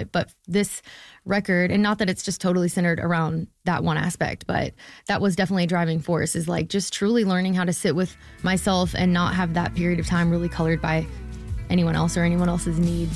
it. But this record, and not that it's just totally centered around that one aspect, but that was definitely a driving force, is like just truly learning how to sit with myself and not have that period of time really colored by anyone else or anyone else's needs.